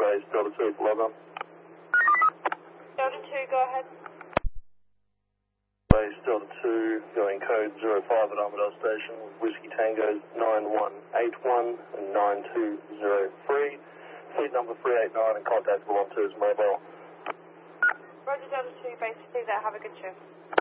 base, Delta 2 for log on. Delta 2, go ahead. Base Delta 2, going code 05 at Armadale Station, Whiskey Tango 9181 and 9203. Fleet number 389 and contactable on 2's mobile. Roger, Delta 2, base 2 there, have a good shift.